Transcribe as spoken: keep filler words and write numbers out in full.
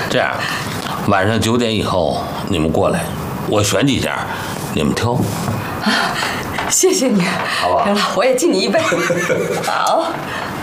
这样，晚上九点以后你们过来，我选几家，你们挑。 谢谢你， 好吧。 行了，我也敬你一杯。好。